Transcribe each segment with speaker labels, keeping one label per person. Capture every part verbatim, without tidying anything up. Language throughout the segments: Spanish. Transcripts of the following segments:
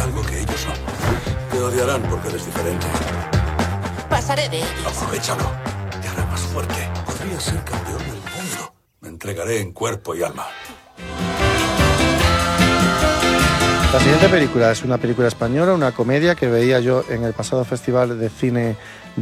Speaker 1: algo que ellos no. Te odiarán porque eres diferente.
Speaker 2: Pasaré de ellos.
Speaker 1: Aprovechalo. Te hará más fuerte. Podrías ser campeón del mundo. Me entregaré en cuerpo y alma.
Speaker 3: La siguiente película es una película española, una comedia que veía yo en el pasado Festival de Cine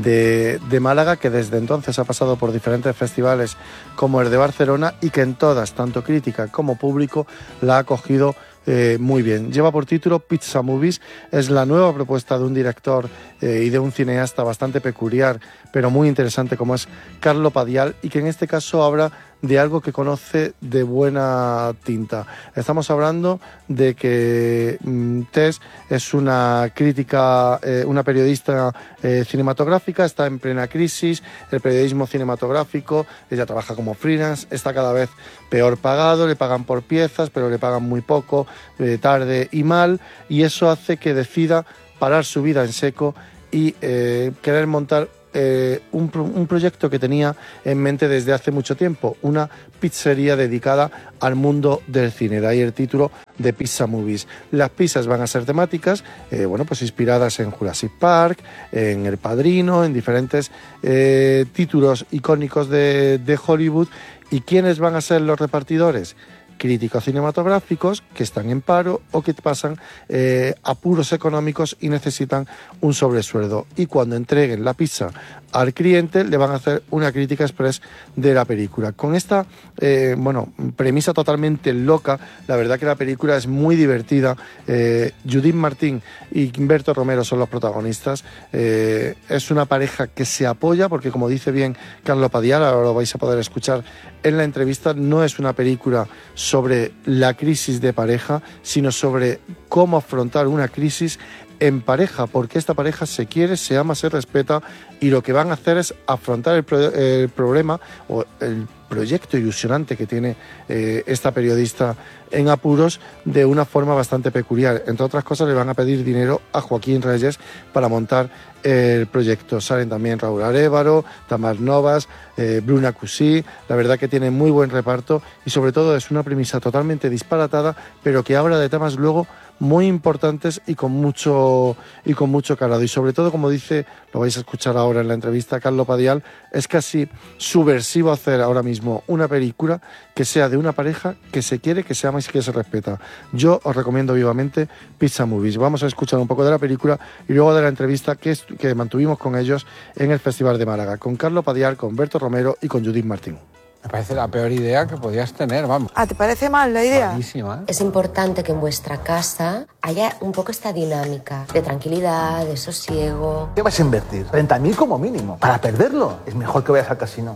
Speaker 3: de, de Málaga, que desde entonces ha pasado por diferentes festivales como el de Barcelona y que en todas, tanto crítica como público, la ha acogido eh, muy bien. Lleva por título Pizza Movies, es la nueva propuesta de un director eh, y de un cineasta bastante peculiar, pero muy interesante, como es Carlo Padial, y que en este caso habla de algo que conoce de buena tinta. Estamos hablando de que mm, Tess es una crítica, eh, una periodista eh, cinematográfica, está en plena crisis, el periodismo cinematográfico, ella trabaja como freelance, está cada vez peor pagado, le pagan por piezas, pero le pagan muy poco, eh, tarde y mal, y eso hace que decida parar su vida en seco y eh, querer montar Eh, un, un proyecto que tenía en mente desde hace mucho tiempo, una pizzería dedicada al mundo del cine, de ahí el título de Pizza Movies. Las pizzas van a ser temáticas, eh, bueno, pues inspiradas en Jurassic Park, en El Padrino, en diferentes eh, títulos icónicos de, de Hollywood. ¿Y quiénes van a ser los repartidores? Críticos cinematográficos que están en paro o que pasan eh, apuros económicos y necesitan un sobresueldo. Y cuando entreguen la pizza al cliente le van a hacer una crítica express de la película. Con esta eh, bueno, premisa totalmente loca, la verdad que la película es muy divertida. Eh, Judith Martín y Humberto Romero son los protagonistas. Eh, es una pareja que se apoya porque, como dice bien Carlo Padial, ahora lo vais a poder escuchar en la entrevista, no es una película sobre la crisis de pareja, sino sobre cómo afrontar una crisis en pareja, porque esta pareja se quiere, se ama, se respeta, y lo que van a hacer es afrontar el, pro- el problema o el proyecto ilusionante que tiene eh, esta periodista en apuros de una forma bastante peculiar. Entre otras cosas, le van a pedir dinero a Joaquín Reyes para montar el proyecto. Salen también Raúl Arévalo, Tamar Novas, eh, Bruna Cusí. La verdad que tiene muy buen reparto y sobre todo es una premisa totalmente disparatada, pero que habla de temas luego muy importantes y con mucho y con mucho calado. Y sobre todo, como dice, lo vais a escuchar ahora en la entrevista, Carlo Padial, es casi subversivo hacer ahora mismo una película que sea de una pareja que se quiere, que se ama y que se respeta. Yo os recomiendo vivamente Pizza Movies. Vamos a escuchar un poco de la película y luego de la entrevista que, est- que mantuvimos con ellos en el Festival de Málaga, con Carlo Padial, con Humberto Romero y con Judith Martín.
Speaker 4: Me parece la peor idea que podías tener, vamos.
Speaker 5: Ah, ¿te parece mal la idea?
Speaker 4: Malísima, ¿eh?
Speaker 2: Es importante que en vuestra casa haya un poco esta dinámica de tranquilidad, de sosiego.
Speaker 6: ¿Qué vas a invertir? treinta mil como mínimo. Para perderlo, es mejor que vayas al casino.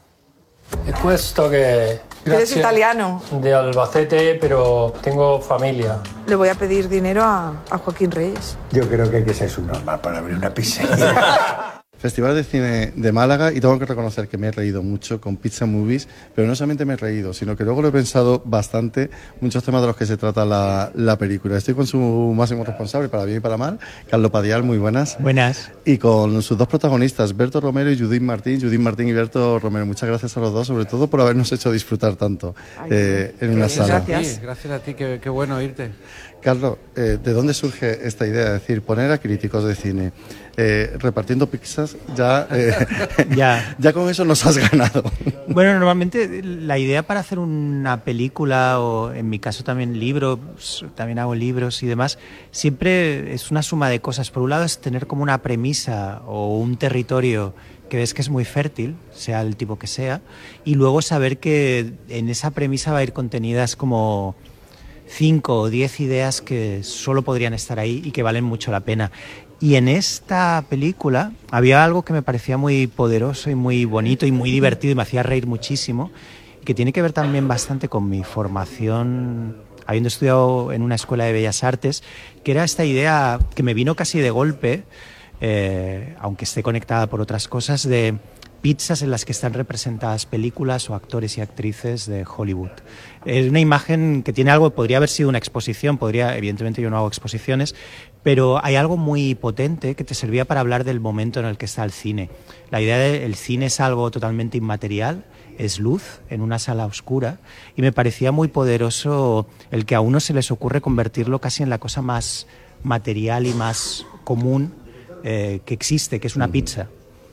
Speaker 7: È questo che...
Speaker 5: Eres italiano.
Speaker 7: De Albacete, pero tengo familia.
Speaker 5: Le voy a pedir dinero a, a Joaquín Reyes.
Speaker 6: Yo creo que hay que ser subnormal para abrir una pizzería.
Speaker 3: Festival de Cine de Málaga, y tengo que reconocer que me he reído mucho con Pizza Movies, pero no solamente me he reído, sino que luego lo he pensado bastante, muchos temas de los que se trata la, la película. Estoy con su máximo responsable, para bien y para mal, Carlo Padial, muy buenas.
Speaker 8: Buenas.
Speaker 3: Y con sus dos protagonistas, Berto Romero y Judith Martín. Judith Martín y Berto Romero, muchas gracias a los dos, sobre todo por habernos hecho disfrutar tanto eh, en una sala.
Speaker 4: Gracias. Gracias a ti, qué, qué bueno oírte.
Speaker 3: Carlos, eh, ¿de dónde surge esta idea? Es decir, poner a críticos de cine eh, repartiendo pizzas, ya, eh,
Speaker 8: Ya.
Speaker 3: ya con eso nos has ganado.
Speaker 8: Bueno, normalmente la idea para hacer una película, o en mi caso también libros, también hago libros y demás, siempre es una suma de cosas. Por un lado es tener como una premisa o un territorio que ves que es muy fértil, sea el tipo que sea, y luego saber que en esa premisa va a ir contenidas como cinco o diez ideas que solo podrían estar ahí y que valen mucho la pena. Y en esta película había algo que me parecía muy poderoso y muy bonito y muy divertido y me hacía reír muchísimo, que tiene que ver también bastante con mi formación, habiendo estudiado en una escuela de Bellas Artes, que era esta idea que me vino casi de golpe, eh, aunque esté conectada por otras cosas, de pizzas en las que están representadas películas o actores y actrices de Hollywood. Es una imagen que tiene algo, podría haber sido una exposición, podría, evidentemente yo no hago exposiciones, pero hay algo muy potente que te servía para hablar del momento en el que está el cine. La idea del cine es algo totalmente inmaterial, es luz en una sala oscura, y me parecía muy poderoso el que a uno se les ocurre convertirlo casi en la cosa más material y más común eh, que existe, que es una pizza.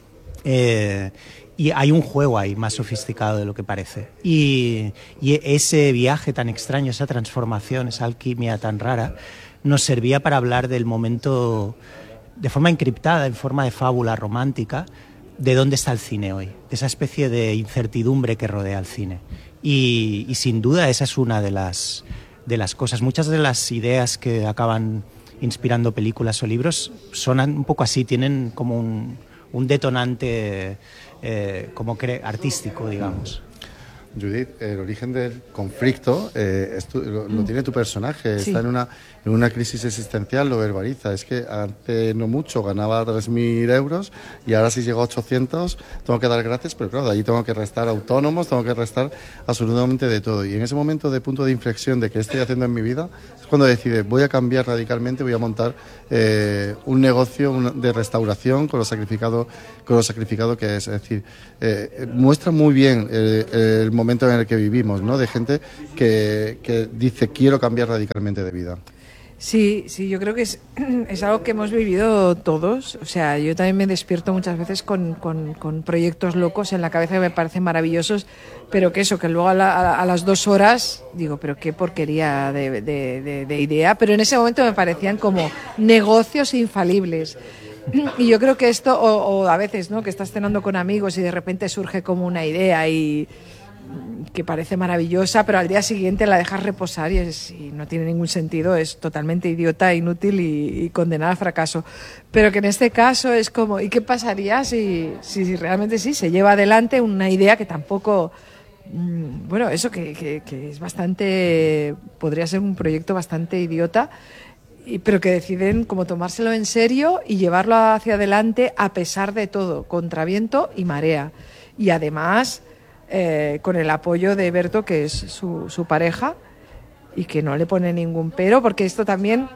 Speaker 8: Eh, y hay un juego ahí más sofisticado de lo que parece. Y, y ese viaje tan extraño, esa transformación, esa alquimia tan rara, nos servía para hablar del momento de forma encriptada, en forma de fábula romántica, de dónde está el cine hoy, de esa especie de incertidumbre que rodea al cine. Y, y sin duda esa es una de las, de las cosas. Muchas de las ideas que acaban inspirando películas o libros son un poco así, tienen como un, un detonante eh, como cre- artístico, digamos.
Speaker 3: Judith, el origen del conflicto eh, es tu, lo, lo tiene tu personaje,
Speaker 5: Sí.
Speaker 3: está en una, en una crisis existencial, lo verbaliza. Es que hace no mucho ganaba tres mil euros y ahora si llego a ochocientos tengo que dar gracias, pero claro, de ahí tengo que restar autónomos, tengo que restar absolutamente de todo. Y en ese momento de punto de inflexión de qué estoy haciendo en mi vida, es cuando decide, voy a cambiar radicalmente, voy a montar eh, un negocio un, de restauración con lo sacrificado, con lo sacrificado que es. Es decir, eh, muestra muy bien el, el momento en el que vivimos, ¿no? De gente que, que dice, quiero cambiar radicalmente de vida.
Speaker 5: Sí, sí, yo creo que es, es algo que hemos vivido todos. O sea, yo también me despierto muchas veces con, con, con proyectos locos en la cabeza que me parecen maravillosos, pero que eso, que luego a, la, a las dos horas digo, pero qué porquería de, de, de, de idea. Pero en ese momento me parecían como negocios infalibles. Y yo creo que esto, o, o a veces, ¿no? Que estás cenando con amigos y de repente surge como una idea y que parece maravillosa, pero al día siguiente la dejas reposar y, es, y no tiene ningún sentido, es totalmente idiota, inútil y, y condenada al fracaso. Pero que en este caso es como, ¿y qué pasaría si, si, si realmente sí se lleva adelante una idea que tampoco, mmm, bueno, eso que, que, que es bastante, podría ser un proyecto bastante idiota, y, pero que deciden como tomárselo en serio y llevarlo hacia adelante a pesar de todo, contra viento y marea. Y además Eh, con el apoyo de Berto, que es su, su pareja, y que no le pone ningún pero, porque esto también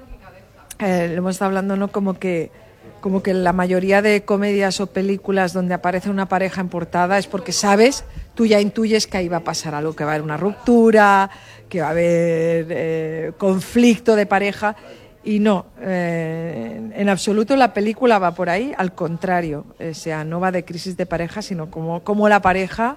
Speaker 5: eh, lo hemos estado hablando, ¿no? Como que, como que la mayoría de comedias o películas donde aparece una pareja en portada es porque sabes, tú ya intuyes que ahí va a pasar algo, que va a haber una ruptura, que va a haber eh, conflicto de pareja. Y no, eh, en absoluto la película va por ahí, al contrario, o sea, no va de crisis de pareja, sino como, como la pareja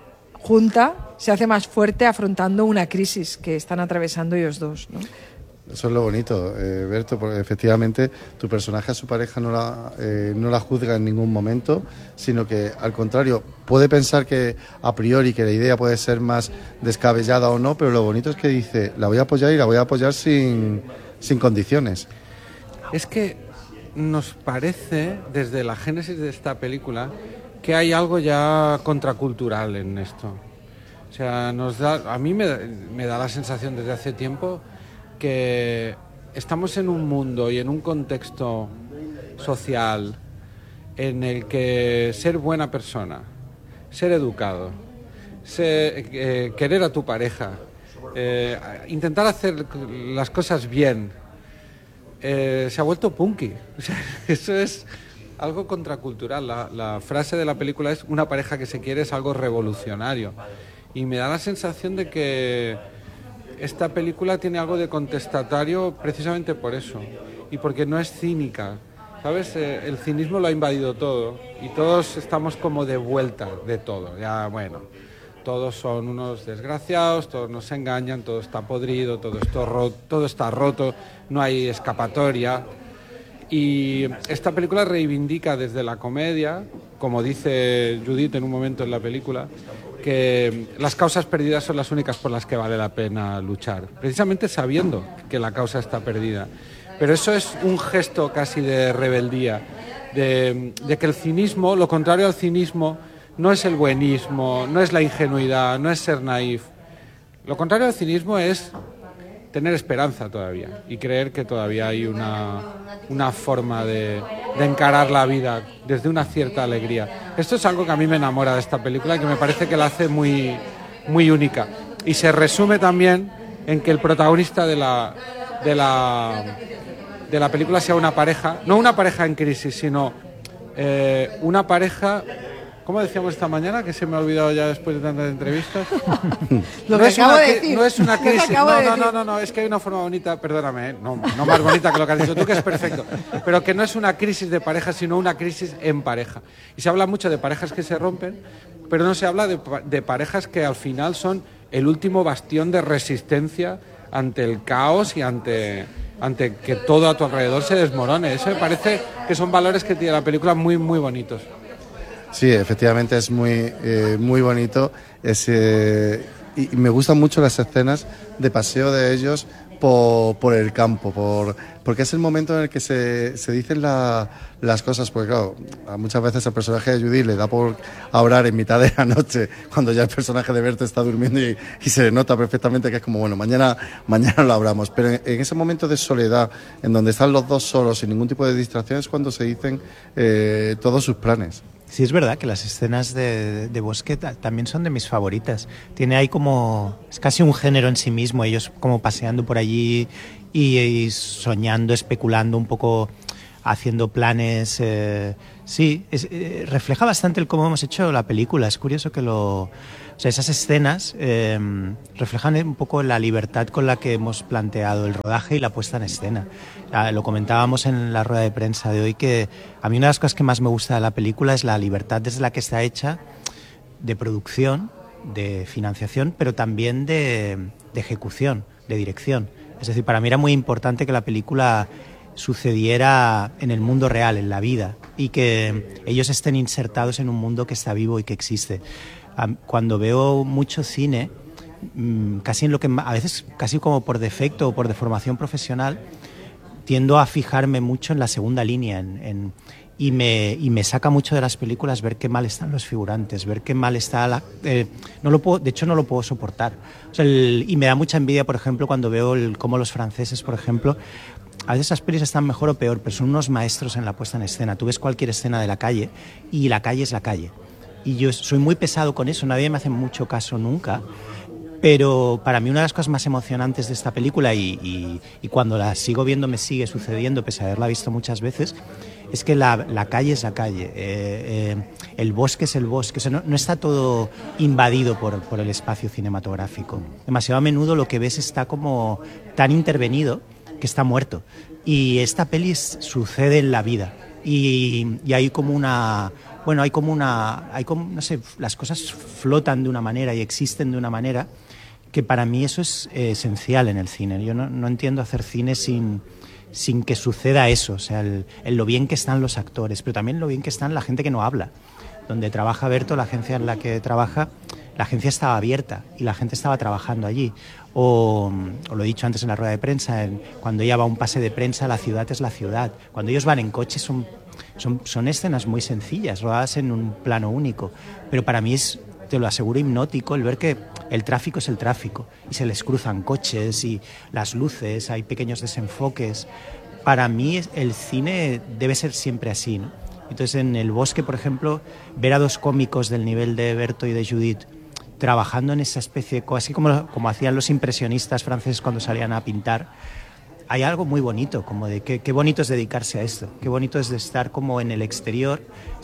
Speaker 5: junta se hace más fuerte afrontando una crisis que están atravesando ellos dos, ¿no?
Speaker 3: Eso es lo bonito, eh, Berto, porque efectivamente tu personaje a su pareja no la, eh, no la juzga en ningún momento, sino que al contrario puede pensar que a priori que la idea puede ser más descabellada o no, pero lo bonito es que dice, la voy a apoyar y la voy a apoyar sin, sin condiciones.
Speaker 4: Es que nos parece, desde la génesis de esta película, que hay algo ya contracultural en esto. O sea, nos da, a mí me, me da la sensación desde hace tiempo que estamos en un mundo y en un contexto social en el que ser buena persona, ser educado, ser, eh, querer a tu pareja, eh, intentar hacer las cosas bien, eh, se ha vuelto punky. O sea, eso es algo contracultural. La, la frase de la película es una pareja que se quiere es algo revolucionario. Y me da la sensación de que esta película tiene algo de contestatario precisamente por eso. Y porque no es cínica. ¿Sabes? Eh, el cinismo lo ha invadido todo. Y todos estamos como de vuelta de todo. Ya, bueno, todos son unos desgraciados, todos nos engañan, todo está podrido, todo, esto ro- todo está roto, no hay escapatoria. Y esta película reivindica desde la comedia, como dice Judith en un momento en la película, que las causas perdidas son las únicas por las que vale la pena luchar, precisamente sabiendo que la causa está perdida. Pero eso es un gesto casi de rebeldía, de, de que el cinismo, lo contrario al cinismo, no es el buenismo, no es la ingenuidad, no es ser naif. Lo contrario al cinismo es tener esperanza todavía y creer que todavía hay una, una forma de, de encarar la vida desde una cierta alegría. Esto es algo que a mí me enamora de esta película y que me parece que la hace muy, muy única. Y se resume también en que el protagonista de la, de la, de la película sea una pareja, no una pareja en crisis, sino eh, una pareja ¿Cómo decíamos esta mañana? Que se me ha olvidado ya después de tantas entrevistas.
Speaker 5: Lo
Speaker 4: no
Speaker 5: que
Speaker 4: es
Speaker 5: acabo
Speaker 4: una,
Speaker 5: de decir.
Speaker 4: No es una
Speaker 5: Lo que
Speaker 4: crisis.
Speaker 5: acabo
Speaker 4: No,
Speaker 5: de
Speaker 4: no,
Speaker 5: decir.
Speaker 4: no, no, no, es que hay una forma bonita, perdóname, ¿eh? no, no más bonita que lo que has dicho tú, que es perfecto. Pero que no es una crisis de pareja, sino una crisis en pareja. Y se habla mucho de parejas que se rompen, pero no se habla de, de parejas que al final son el último bastión de resistencia ante el caos y ante, ante que todo a tu alrededor se desmorone. Eso me parece que son valores que tiene la película muy, muy bonitos.
Speaker 3: Sí, efectivamente es muy, eh, muy bonito. Es, eh, y, y me gustan mucho las escenas de paseo de ellos por, por el campo, por, porque es el momento en el que se, se dicen la, las cosas, porque claro, muchas veces el personaje de Judy le da por orar en mitad de la noche, cuando ya el personaje de Berto está durmiendo y, y se le nota perfectamente que es como, bueno, mañana, mañana lo hablamos, pero en, en ese momento de soledad, en donde están los dos solos, sin ningún tipo de distracción, es cuando se dicen eh, todos sus planes.
Speaker 8: Sí, es verdad que las escenas de, de bosque ta- también son de mis favoritas. Tiene ahí como... es casi un género en sí mismo, ellos como paseando por allí y, y soñando, especulando un poco, haciendo planes. Eh, sí, es, eh, refleja bastante el cómo hemos hecho la película. Es curioso que lo... O sea, esas escenas eh, reflejan un poco la libertad con la que hemos planteado el rodaje y la puesta en escena. Ah, lo comentábamos en la rueda de prensa de hoy, que a mí una de las cosas que más me gusta de la película es la libertad desde la que está hecha, de producción, de financiación, pero también de, de ejecución, de dirección. Es decir, para mí era muy importante que la película sucediera en el mundo real, en la vida, y que ellos estén insertados en un mundo que está vivo y que existe. Cuando veo mucho cine, casi en lo que a veces casi como por defecto o por deformación profesional, tiendo a fijarme mucho en la segunda línea en, en, y, me, y me saca mucho de las películas ver qué mal están los figurantes, ver qué mal está la, eh, no lo puedo, de hecho no lo puedo soportar. O sea, el, y me da mucha envidia, por ejemplo, cuando veo el, cómo los franceses, por ejemplo, a veces esas pelis están mejor o peor, pero son unos maestros en la puesta en escena. Tú ves cualquier escena de la calle y la calle es la calle. Y yo soy muy pesado con eso, nadie me hace mucho caso nunca, pero para mí una de las cosas más emocionantes de esta película, y, y, y cuando la sigo viendo me sigue sucediendo, pese a haberla visto muchas veces, es que la, la calle es la calle, eh, eh, el bosque es el bosque, o sea, no, no está todo invadido por, por el espacio cinematográfico. Demasiado a menudo lo que ves está como tan intervenido que está muerto, y esta peli es, sucede en la vida, y, y hay como una... Bueno, hay como una, hay como, no sé, las cosas flotan de una manera y existen de una manera que para mí eso es eh, esencial en el cine. Yo no, no entiendo hacer cine sin, sin que suceda eso, o sea, el, el lo bien que están los actores, pero también lo bien que están la gente que no habla. Donde trabaja Berto, la agencia en la que trabaja, la agencia estaba abierta y la gente estaba trabajando allí. O, o lo he dicho antes en la rueda de prensa, en, cuando ella va a un pase de prensa, la ciudad es la ciudad. Cuando ellos van en coche son... Son, son escenas muy sencillas, rodadas en un plano único, pero para mí es, te lo aseguro, hipnótico el ver que el tráfico es el tráfico y se les cruzan coches y las luces, hay pequeños desenfoques. Para mí el cine debe ser siempre así, ¿no? Entonces en El Bosque, por ejemplo, ver a dos cómicos del nivel de Berto y de Judith trabajando en esa especie, así como, como hacían los impresionistas franceses cuando salían a pintar, hay algo muy bonito, como de qué, qué bonito es dedicarse a esto, qué bonito es de estar como en el exterior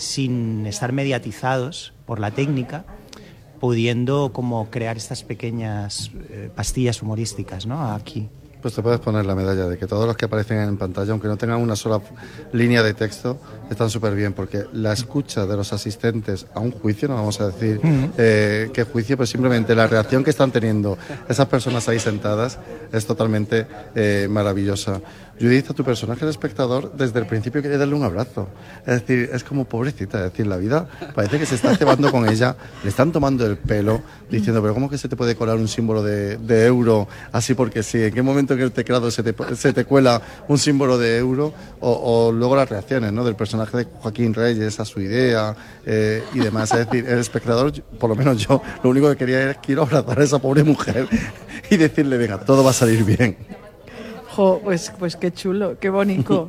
Speaker 8: sin estar mediatizados por la técnica, pudiendo como crear estas pequeñas eh, pastillas humorísticas, ¿no? Aquí.
Speaker 3: Pues te puedes poner la medalla de que todos los que aparecen en pantalla, aunque no tengan una sola línea de texto, están súper bien, porque la escucha de los asistentes a un juicio, no vamos a decir uh-huh. eh, qué juicio, pero simplemente la reacción que están teniendo esas personas ahí sentadas es totalmente eh, maravillosa. Judith, a tu personaje, el espectador, desde el principio quiere darle un abrazo. Es decir, es como pobrecita, es decir, la vida parece que se está cebando con ella, le están tomando el pelo, diciendo, pero ¿cómo que se te puede colar un símbolo de, de euro así porque sí? ¿En qué momento en el teclado se te, se te cuela un símbolo de euro? O, o luego las reacciones, ¿no?, del personaje de Joaquín Reyes a su idea eh, y demás. Es decir, el espectador, por lo menos yo, lo único que quería era quiero abrazar a esa pobre mujer y decirle, venga, todo va a salir bien.
Speaker 5: Jo, pues, pues qué chulo, qué bonito.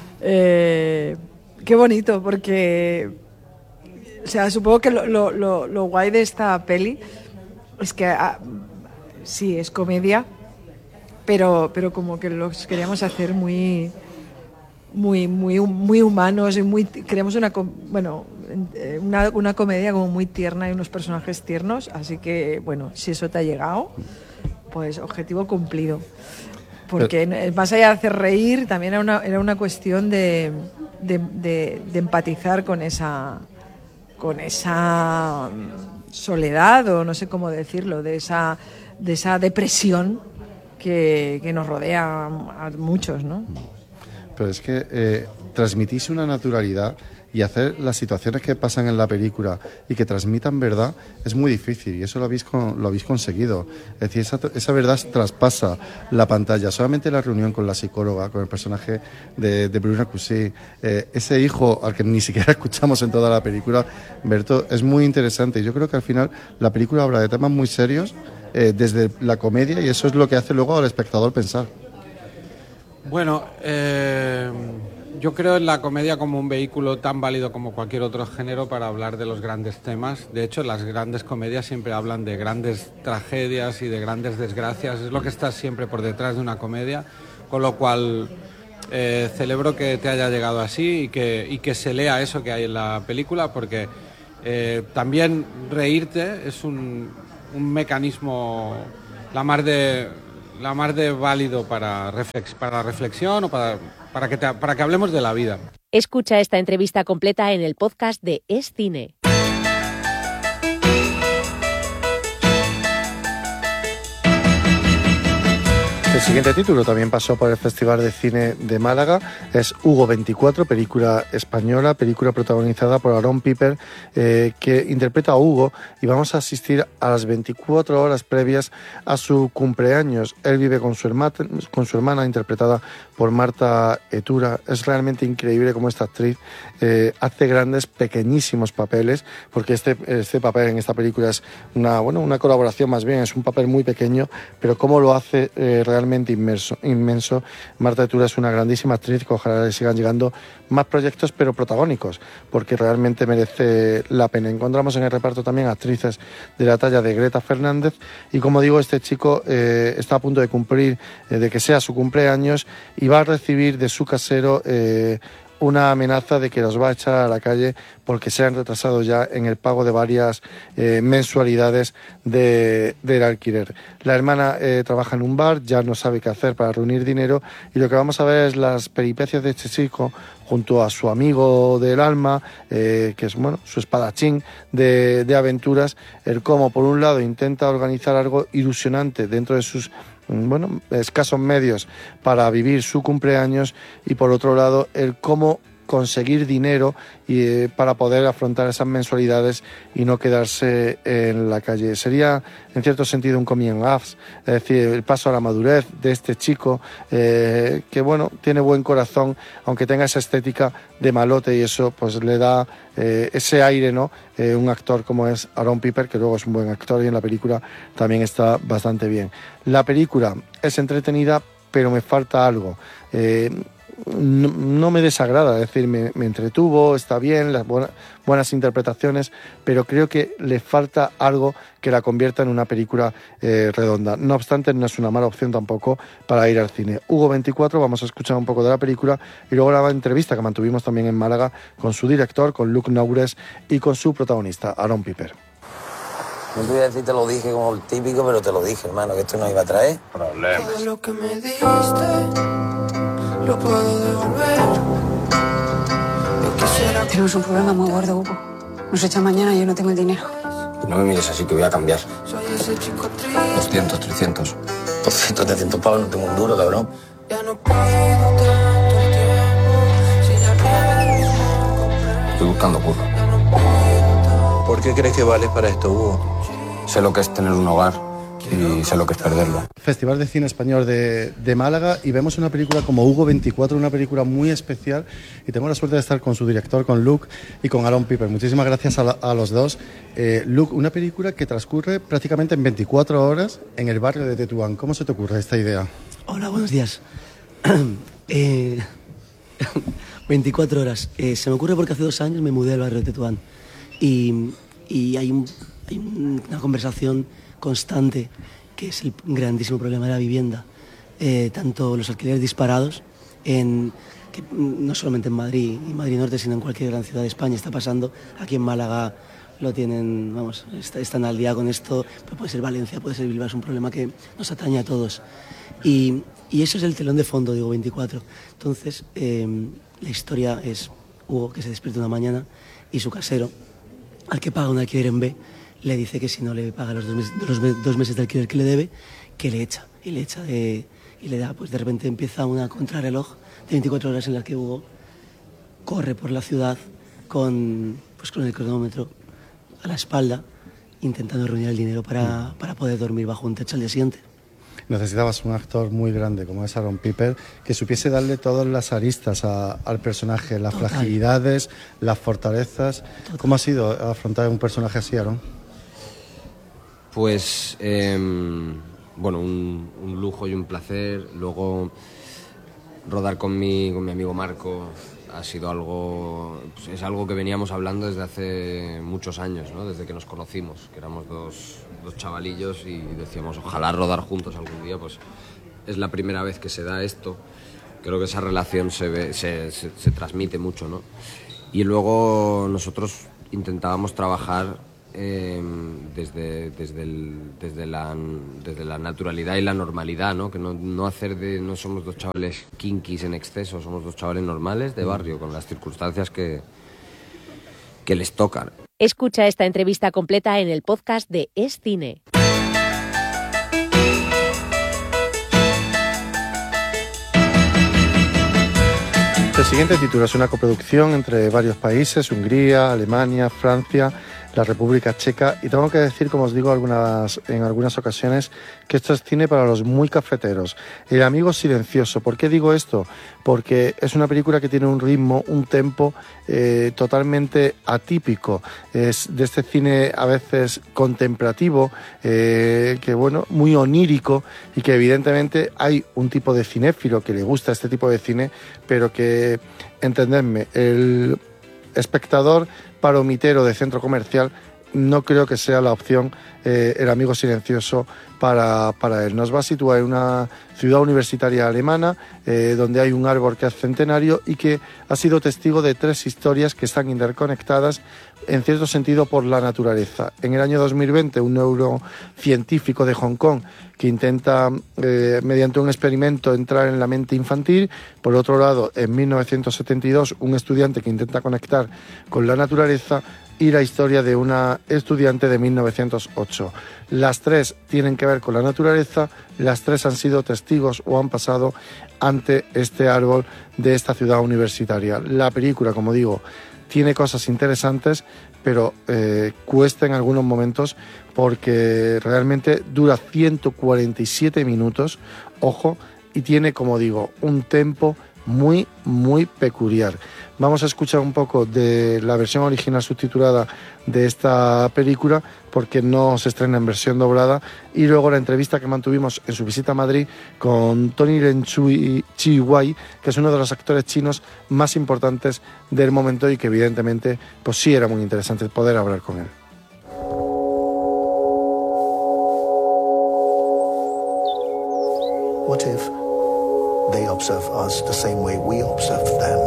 Speaker 5: eh, qué bonito, porque, o sea, supongo que lo, lo, lo, lo guay de esta peli es que ah, sí, es comedia, pero, pero como que los queríamos hacer muy, muy, muy, muy humanos y muy, queremos una, bueno, una, una comedia como muy tierna y unos personajes tiernos, así que, bueno, si eso te ha llegado, pues objetivo cumplido. Porque Pero, más allá de hacer reír, también era una, era una cuestión de, de, de, de empatizar con esa, con esa soledad, o no sé cómo decirlo, de esa, de esa depresión que, que nos rodea a muchos, ¿no?
Speaker 3: Pero es que eh, transmitís una naturalidad y hacer las situaciones que pasan en la película y que transmitan verdad es muy difícil, y eso lo habéis, con, lo habéis conseguido. Es decir, esa, esa verdad traspasa la pantalla. Solamente la reunión con la psicóloga, con el personaje de, de Bruna Cusí, eh, ese hijo al que ni siquiera escuchamos en toda la película, Berto, es muy interesante. Yo creo que al final la película habla de temas muy serios eh, desde la comedia, y eso es lo que hace luego al espectador pensar.
Speaker 4: Bueno, eh, yo creo en la comedia como un vehículo tan válido como cualquier otro género para hablar de los grandes temas. De hecho, las grandes comedias siempre hablan de grandes tragedias y de grandes desgracias. Es lo que está siempre por detrás de una comedia, con lo cual eh, celebro que te haya llegado así y que, y que se lea eso que hay en la película, porque eh, también reírte es un, un mecanismo la mar de... la más de válido para, reflex, para la reflexión o para, para, que te, para que hablemos de la vida.
Speaker 9: Escucha esta entrevista completa en el podcast de Es Cine.
Speaker 3: El siguiente título también pasó por el Festival de Cine de Málaga, es Hugo veinticuatro, película española, película protagonizada por Aaron Piper, eh, que interpreta a Hugo, y vamos a asistir a las veinticuatro horas previas a su cumpleaños. Él vive con su hermana, con su hermana interpretada por Marta Etura. Es realmente increíble cómo esta actriz eh, hace grandes, pequeñísimos papeles, porque este, este papel en esta película es una, bueno, una colaboración más bien, es un papel muy pequeño, pero cómo lo hace eh, realmente inmerso, inmenso. Marta Etura es una grandísima actriz, que ojalá le sigan llegando más proyectos, pero protagónicos, porque realmente merece la pena. Encontramos en el reparto también actrices de la talla de Greta Fernández, y como digo, este chico eh, está a punto de cumplir, eh, de que sea su cumpleaños, y va a recibir de su casero eh, una amenaza de que los va a echar a la calle porque se han retrasado ya en el pago de varias eh, mensualidades de, del alquiler. La hermana eh, trabaja en un bar, ya no sabe qué hacer para reunir dinero, y lo que vamos a ver es las peripecias de este chico junto a su amigo del alma, eh, que es bueno su espadachín de, de aventuras, el cómo por un lado intenta organizar algo ilusionante dentro de sus bueno, escasos medios para vivir su cumpleaños, y por otro lado el cómo conseguir dinero y, eh, para poder afrontar esas mensualidades y no quedarse en la calle. Sería en cierto sentido un coming of age, es decir, el paso a la madurez de este chico eh, que bueno, tiene buen corazón, aunque tenga esa estética de malote, y eso pues le da eh, ese aire, ¿no? Eh, un actor como es Aaron Piper, que luego es un buen actor y en la película también está bastante bien. La película es entretenida, pero me falta algo. Eh, No, no me desagrada, es decir, me, me entretuvo, está bien, las buenas, buenas interpretaciones, pero creo que le falta algo que la convierta en una película eh, redonda. No obstante, no es una mala opción tampoco para ir al cine. Hugo veinticuatro, vamos a escuchar un poco de la película y luego la entrevista que mantuvimos también en Málaga con su director, con Luc Naures, y con su protagonista, Aaron Piper.
Speaker 10: No te voy a decir, te lo dije como el típico, pero te lo dije, hermano, que esto no iba a traer problemas.
Speaker 11: Todo lo que me diste lo puedo devolver. Yo quisiera...
Speaker 12: Tenemos un problema muy gordo, Hugo. Nos echan mañana y yo no tengo el dinero.
Speaker 10: No me mires así, que voy a cambiar.
Speaker 11: Soy ese chico triste.
Speaker 10: doscientos, trescientos. doscientos, trescientos pavos, no tengo un duro, cabrón.
Speaker 11: Ya no pido tanto el tiempo. Si ya pienso.
Speaker 10: Estoy buscando curro.
Speaker 13: ¿Por qué crees que vales para esto, Hugo?
Speaker 10: Sé lo que es tener un hogar y sé lo que es perderlo.
Speaker 3: Festival de Cine Español de, de Málaga, y vemos una película como Hugo veinticuatro, una película muy especial, y tengo la suerte de estar con su director, con Luc, y con Aaron Piper. Muchísimas gracias a, la, a los dos. Eh, Luc, una película que transcurre prácticamente en veinticuatro horas en el barrio de Tetuán. ¿Cómo se te ocurre esta idea?
Speaker 14: Hola, buenos días. eh, veinticuatro horas. Eh, se me ocurre porque hace dos años me mudé al barrio de Tetuán, y, y hay, un, hay una conversación constante, que es el grandísimo problema de la vivienda, eh, tanto los alquileres disparados en, que no solamente en Madrid y Madrid Norte, sino en cualquier gran ciudad de España está pasando. Aquí en Málaga lo tienen, vamos, está, están al día con esto, pero puede ser Valencia, puede ser Bilbao, es un problema que nos atañe a todos. Y, y eso es el telón de fondo, digo, veinticuatro. Entonces, eh, la historia es Hugo, que se despierta una mañana y su casero, al que paga un alquiler en B, le dice que si no le paga los dos meses, los dos meses de alquiler que le debe, que le echa. Y le echa de, y le da, pues de repente empieza una contrarreloj de veinticuatro horas en la que Hugo corre por la ciudad con, pues con el cronómetro a la espalda, intentando reunir el dinero para, para poder dormir bajo un techo al día siguiente.
Speaker 3: Necesitabas un actor muy grande como es Aaron Piper, que supiese darle todas las aristas a, al personaje, las Total. fragilidades, las fortalezas. Total. ¿Cómo ha sido afrontar un personaje así, Aaron?
Speaker 15: Pues, eh, bueno, un, un lujo y un placer. Luego, rodar con mi, con mi amigo Marco ha sido algo, pues es algo que veníamos hablando desde hace muchos años, ¿no? Desde que nos conocimos, que éramos dos, dos chavalillos y decíamos, ojalá rodar juntos algún día. Pues es la primera vez que se da esto. Creo que esa relación se, ve, se, se, se transmite mucho, ¿no? Y luego nosotros intentábamos trabajar eh, desde, desde, el, desde, la, desde la naturalidad y la normalidad, ¿no? Que no, no hacer de, no somos dos chavales kinkis en exceso, somos dos chavales normales de barrio, con las circunstancias que, que les tocan.
Speaker 9: Escucha esta entrevista completa en el podcast de Es Cine.
Speaker 3: El siguiente título es una coproducción entre varios países, Hungría, Alemania, Francia, la República Checa, y tengo que decir, como os digo algunas, en algunas ocasiones, que esto es cine para los muy cafeteros. El amigo silencioso. ¿Por qué digo esto? Porque es una película que tiene un ritmo, un tempo eh, totalmente atípico. Es de este cine a veces contemplativo, eh, que bueno, muy onírico, y que evidentemente hay un tipo de cinéfilo que le gusta este tipo de cine, pero que, entendedme, el espectador palomitero de centro comercial no creo que sea la opción eh, el amigo silencioso para, para él. Nos va a situar en una ciudad universitaria alemana eh, donde hay un árbol que es centenario y que ha sido testigo de tres historias que están interconectadas en cierto sentido por la naturaleza. En el año dos mil veinte, un neurocientífico de Hong Kong que intenta, eh, mediante un experimento, entrar en la mente infantil. Por otro lado, en mil novecientos setenta y dos, un estudiante que intenta conectar con la naturaleza, y la historia de una estudiante de mil novecientos ocho. Las tres tienen que ver con la naturaleza, las tres han sido testigos o han pasado ante este árbol de esta ciudad universitaria. La película, como digo, tiene cosas interesantes, pero eh, cuesta en algunos momentos porque realmente dura ciento cuarenta y siete minutos, ojo, y tiene, como digo, un tempo muy, muy peculiar. Vamos a escuchar un poco de la versión original subtitulada de esta película, porque no se estrena en versión doblada, y luego la entrevista que mantuvimos en su visita a Madrid con Tony Len Chi Wai, que es uno de los actores chinos más importantes del momento y que evidentemente pues sí era muy interesante poder hablar con él.
Speaker 16: What if they observe us the same way we observe them?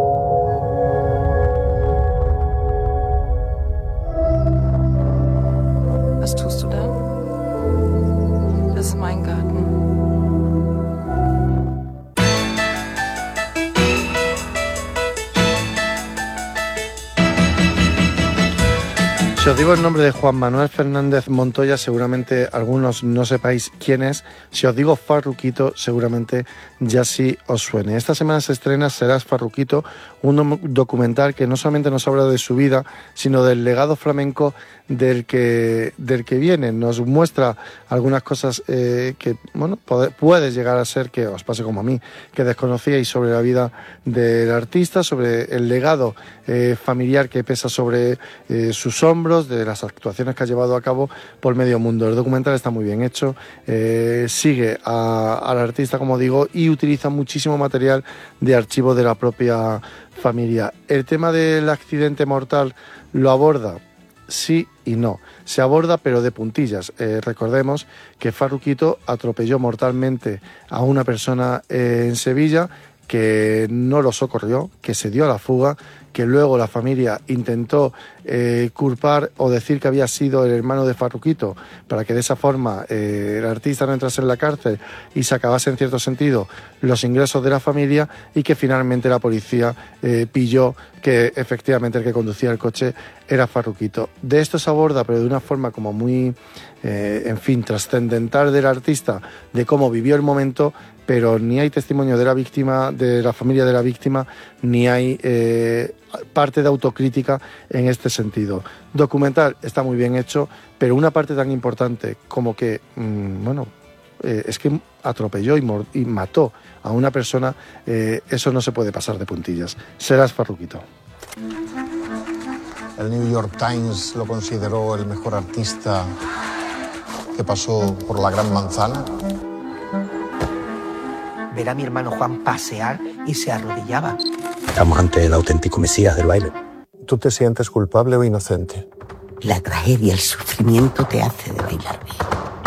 Speaker 12: Was tust du da? Das ist mein Garten.
Speaker 3: Si os digo el nombre de Juan Manuel Fernández Montoya, seguramente algunos no sepáis quién es. Si os digo Farruquito, seguramente ya sí os suene. Esta semana se estrena Serás Farruquito, un documental que no solamente nos habla de su vida, sino del legado flamenco del que, del que viene. Nos muestra algunas cosas eh, que, bueno, puede, puede llegar a ser que os pase como a mí, que desconocíais sobre la vida del artista, sobre el legado eh, familiar que pesa sobre eh, sus hombros, de las actuaciones que ha llevado a cabo por medio mundo. El documental está muy bien hecho, eh, sigue a, al artista, como digo, y utiliza muchísimo material de archivo de la propia familia. El tema del accidente mortal lo aborda, sí y no. Se aborda pero de puntillas. Eh, recordemos que Farruquito atropelló mortalmente a una persona eh, en Sevilla, que no lo socorrió, que se dio a la fuga, que luego la familia intentó eh, culpar o decir que había sido el hermano de Farruquito para que de esa forma eh, el artista no entrase en la cárcel y se acabase en cierto sentido los ingresos de la familia, y que finalmente la policía eh, pilló que efectivamente el que conducía el coche era Farruquito. De esto se aborda, pero de una forma como muy, eh, en fin, trascendental del artista, de cómo vivió el momento, pero ni hay testimonio de la víctima, de la familia de la víctima, ni hay eh, parte de autocrítica en este sentido. Documental está muy bien hecho, pero una parte tan importante como que, mmm, bueno, eh, es que atropelló y, mor- y mató a una persona, eh, eso no se puede pasar de puntillas. Serás Farruquito.
Speaker 17: El New York Times lo consideró el mejor artista que pasó por la Gran Manzana.
Speaker 6: Ver a mi hermano Juan pasear y se arrodillaba.
Speaker 18: Estamos ante el auténtico mesías del baile.
Speaker 17: ¿Tú te sientes culpable o inocente?
Speaker 6: La tragedia, el sufrimiento te hace de bailar bien.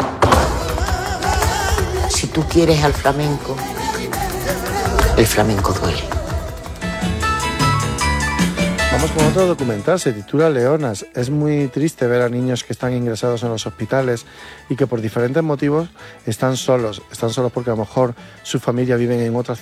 Speaker 6: Si tú quieres al flamenco, el flamenco duele.
Speaker 3: Vamos con otro documental, se titula Leonas. Es muy triste ver a niños que están ingresados en los hospitales y que por diferentes motivos están solos. Están solos porque a lo mejor su familia vive en otras